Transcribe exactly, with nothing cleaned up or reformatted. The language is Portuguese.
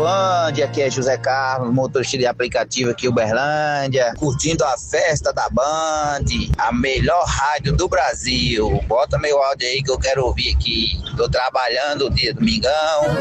Uberlândia, aqui é José Carlos, motorista de aplicativo aqui Uberlândia, curtindo a festa da Band, a melhor rádio do Brasil. Bota meu áudio aí que eu quero ouvir aqui. Tô trabalhando o dia domingão.